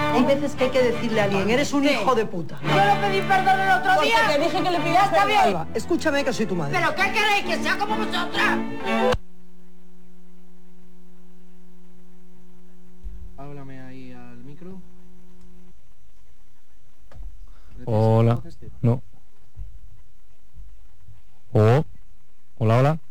Hay veces que hay que decirle a alguien, eres un hijo de puta. Yo no pedí perdón el otro día. Porque te dije que le pidas perdón. Alba, escúchame que soy tu madre. ¿Pero qué queréis? ¿Que sea como vosotras? Háblame ahí al micro. Hola. No. Oh. Hola, hola.